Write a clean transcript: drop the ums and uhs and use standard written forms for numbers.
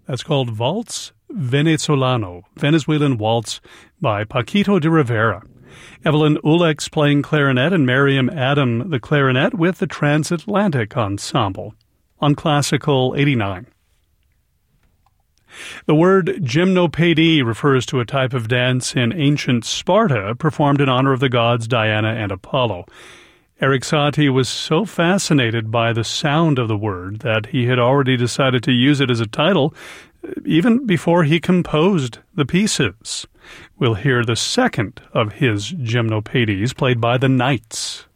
That's called Valse Venezolano, Venezuelan Waltz by Paquito de Rivera. Evelyn Ulex playing clarinet and Miriam Adam the clarinet with the Transatlantic Ensemble. On Classical 89. The word gymnopédie refers to a type of dance in ancient Sparta performed in honor of the gods Diana and Apollo. Erik Satie was so fascinated by the sound of the word that he had already decided to use it as a title even before he composed the pieces. We'll hear the second of his gymnopédies played by the Knights.